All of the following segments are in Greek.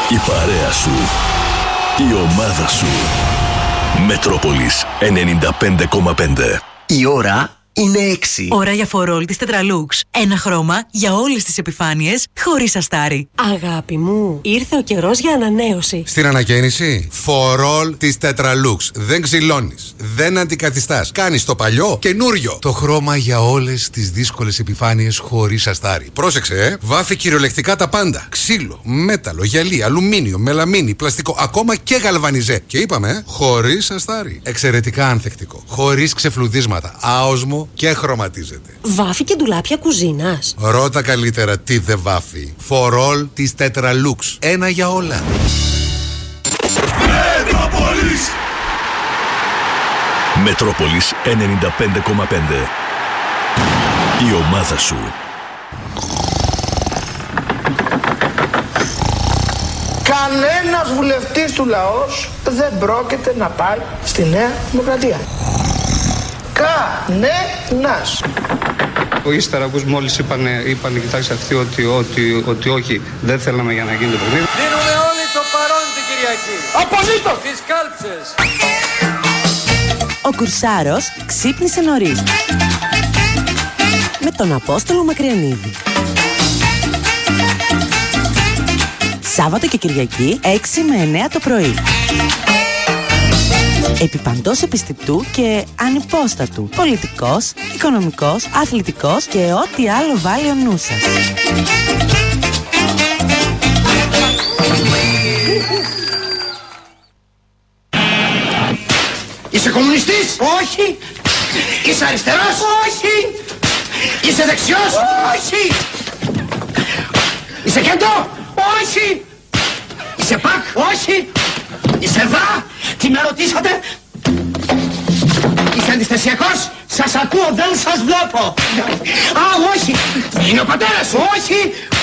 Η παρέα σου. Η ομάδα σου. Μετρόπολης 95,5. Η ώρα είναι 6. Ώρα για φορόλ της Tetralux. Ένα χρώμα για όλες τις επιφάνειες, χωρίς αστάρι. Αγάπη μου, ήρθε ο καιρός για ανανέωση. Στην ανακαίνιση, φορόλ της Tetralux. Δεν ξυλώνεις, δεν αντικαθιστάς. Κάνεις το παλιό καινούριο. Το χρώμα για όλες τις δύσκολες επιφάνειες, χωρίς αστάρι. Πρόσεξε, βάφει κυριολεκτικά τα πάντα. Ξύλο, μέταλλο, γυαλί, αλουμίνιο, μελαμίνη, πλαστικό, ακόμα και γαλβανιζέ. Και είπαμε, χωρίς αστάρι. Εξαιρετικά ανθεκτικό. Χωρίς ξεφλουδίσματα. Άοσμο και χρωματίζεται. Βάφει και ντουλάπια κουζίνας. Ρώτα καλύτερα τι δεν βάφει. Φορόλ της Tetralux. Ένα για όλα. Μετρόπολης. Μετρόπολης 95,5. Η ομάδα σου. Κανένας βουλευτής του λαός δεν πρόκειται να πάει στη Νέα Δημοκρατία. Κανένας. Ύστερα που μόλις είπανε κοιτάξτε αυτοί ότι όχι, δεν θέλαμε για να γίνει το παιχνίδι. Δίνουμε όλοι το παρόν την Κυριακή. Απολύτως. Τις κάλψες. Ο Κουρσάρος ξύπνησε νωρίς. Με τον Απόστολο Μακριανίδη. Σάββατο και Κυριακή 6 με 9 το πρωί. Επιπαντός επιστητού και ανυπόστατου. Πολιτικός, οικονομικός, αθλητικός και ό,τι άλλο βάλει ο νου σας. Είσαι κομμουνιστής? Όχι. Είσαι αριστερός? Όχι. Είσαι δεξιός? Όχι. Είσαι κέντρο? Όχι. Είσαι πακ? Όχι. Είσαι δα? Τι με ρωτήσατε? Είσαι αντιστασιακός? Σας ακούω, δεν σας βλέπω. Α, όχι. Είναι ο πατέρας σου? Όχι.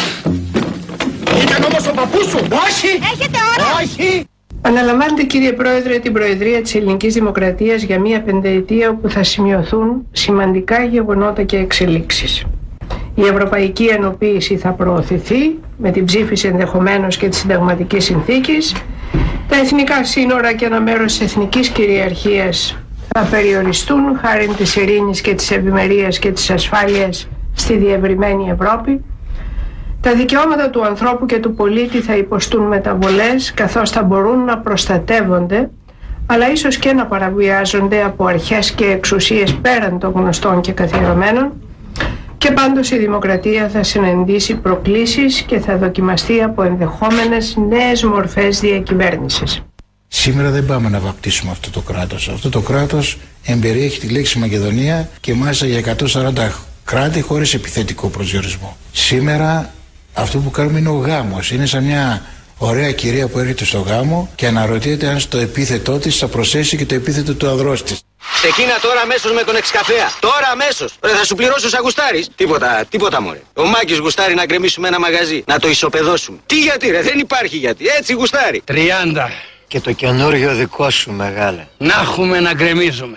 Ήταν όμως ο παππούς σου? Όχι. Έχετε ώρα? Όχι. Αναλαμβάνετε, κύριε Πρόεδρε, την Προεδρία της Ελληνικής Δημοκρατίας για μία πενταετία όπου θα σημειωθούν σημαντικά γεγονότα και εξελίξεις. Η ευρωπαϊκή ενοποίηση θα προωθηθεί με την ψήφιση ενδεχομένως και της συνταγματικής συνθήκης. Τα εθνικά σύνορα και ένα μέρος της εθνικής κυριαρχίας θα περιοριστούν χάρη της ειρήνης και της ευημερίας και της ασφάλειας στη διευρυμένη Ευρώπη. Τα δικαιώματα του ανθρώπου και του πολίτη θα υποστούν μεταβολές, καθώς θα μπορούν να προστατεύονται, αλλά ίσως και να παραβιάζονται από αρχές και εξουσίες πέραν των γνωστών και καθιερωμένων. Και πάντως η δημοκρατία θα συναντήσει προκλήσεις και θα δοκιμαστεί από ενδεχόμενες νέες μορφές διακυβέρνησης. Σήμερα δεν πάμε να βαπτίσουμε αυτό το κράτος. Αυτό το κράτος εμπεριέχει τη λέξη Μακεδονία και μάλιστα για 140 κράτη χωρίς επιθετικό προσδιορισμό. Σήμερα αυτό που κάνουμε είναι ο γάμος. Είναι σαν μια ωραία κυρία που έρχεται στο γάμο και αναρωτιέται αν στο επίθετό της θα προσθέσει και το επίθετο του ανδρός της. Ξεκίνα τώρα αμέσως με τον εξκαφέα. Τώρα αμέσως. Θα σου πληρώσω σαν γουστάρεις. Τίποτα μωρέ. Ο Μάκης γουστάρει να γκρεμίσουμε ένα μαγαζί. Να το ισοπεδώσουμε. Τι γιατί ρε, δεν υπάρχει γιατί. Έτσι γουστάρει. 30. Και το καινούριο δικό σου μεγάλε. Να έχουμε να γκρεμίζουμε.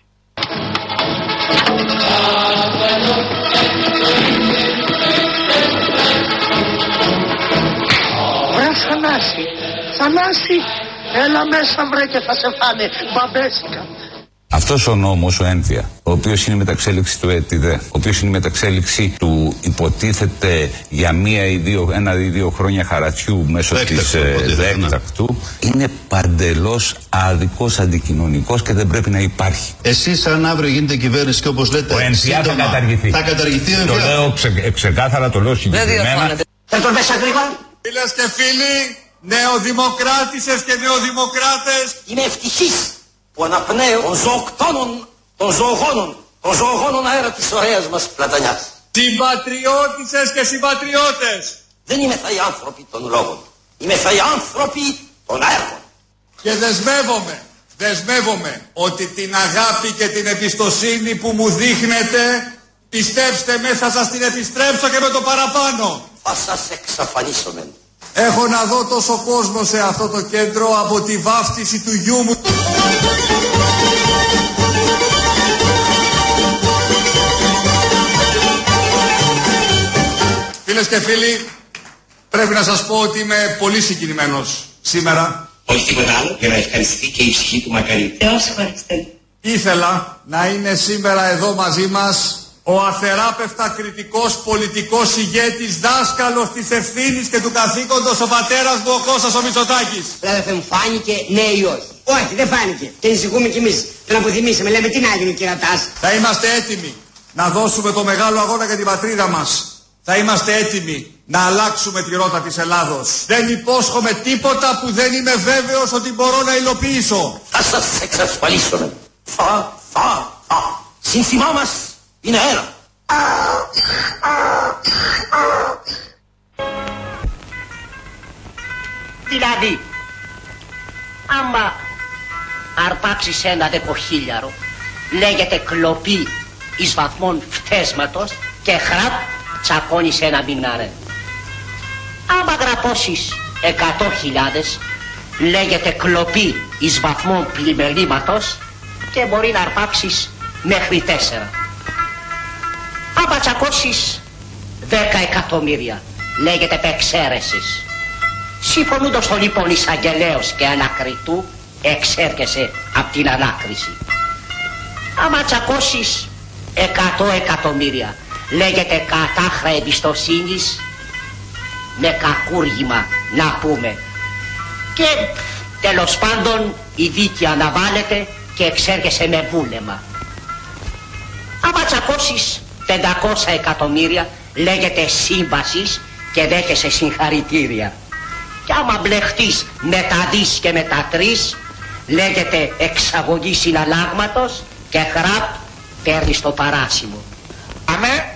Βρε Θανάση, έλα μέσα βρε και θα σε φάνε μπαμπέσικα. Αυτός ο νόμος, ο ένδια, ο οποίος είναι μεταξέλιξη του ΕΤΙΔΕ, ο οποίος είναι μεταξέλιξη του υποτίθεται για ένα ή δύο χρόνια χαρατσιού μέσω της έκτακτου, είναι παντελώς άδικος, αντικοινωνικός και δεν πρέπει να υπάρχει. Εσείς αν αύριο γίνεται κυβέρνηση και όπως λέτε, ο ένδια θα καταργηθεί. Θα καταργηθεί ο ένδια. Το λέω ξεκάθαρα, το λέω συγκεκριμένα. Φίλες και φίλοι, νεοδημοκράτησες και νεοδημοκράτες, είμαι ευτυχής που αναπνέω των ζωογόνων αέρα της ωραίας μας Πλατανιάς. Συμπατριώτησες και συμπατριώτες, δεν είμαι θα οι άνθρωποι των λόγων, είμαι θα οι άνθρωποι των έργων. Και δεσμεύομαι ότι την αγάπη και την εμπιστοσύνη που μου δείχνετε, πιστέψτε με, θα σας την επιστρέψω και με το παραπάνω. Θα σας εξαφανίσουμε. Έχω να δω τόσο κόσμο σε αυτό το κέντρο από τη βάφτιση του γιού μου. Φίλες και φίλοι, Πρέπει να σας πω ότι είμαι πολύ συγκινημένος σήμερα. Όχι τίποτα άλλο, για να ευχαριστεί και η ψυχή του μακαρί. Θεός ευχαριστεί. Ήθελα να είναι σήμερα εδώ μαζί μας ο αθεράπευτα κριτικός πολιτικός ηγέτης, δάσκαλος της ευθύνης και του καθήκοντος, ο πατέρας μου, ο Κώστας ο Μητσοτάκης. Αδερφέ μου, φάνηκε ναι ή όχι? Όχι, δεν φάνηκε. Και ανησυχούμε κι εμείς. Τον αποθυμίσαμε. Λέμε τι να γίνει, κυρατάς. Θα είμαστε έτοιμοι να δώσουμε το μεγάλο αγώνα για την πατρίδα μας. Θα είμαστε έτοιμοι να αλλάξουμε τη ρότα της Ελλάδος. Δεν υπόσχομαι τίποτα που δεν είμαι βέβαιος ότι μπορώ να υλοποιήσω. Θα σας εξασφαλίσουμε. Σύνθημά μας είναι ένα. Δηλαδή, άμα αρπάξεις ένα 10.000, λέγεται κλοπή εις βαθμών φτέσματος και χραπ τσακώνεις ένα μηνάρε. Άμα γραπώσεις 100.000, λέγεται κλοπή εις βαθμών πλημελήματος και μπορεί να αρπάξεις μέχρι 4. Άμα τσακώσεις 10 εκατομμύρια, λέγεται επεξαίρεσης. Συμφωνούντος το λοιπόν εισαγγελέος και ανακριτού, εξέρχεσαι από την ανάκριση. Άμα τσακώσεις 100 εκατομμύρια, λέγεται κατάχρα εμπιστοσύνης με κακούργημα να πούμε. Και τέλος πάντων η δίκη αναβάλλεται και εξέρχεσαι με βούλεμα. Άμα τσακώσεις 500 εκατομμύρια, λέγεται σύμβασης και δέχεσαι συγχαρητήρια. Και άμα μπλεχτείς με τα δις και με τα τρεις, λέγεται εξαγωγή συναλλάγματος και χραπ παίρνεις το παράσημο. Αμέ.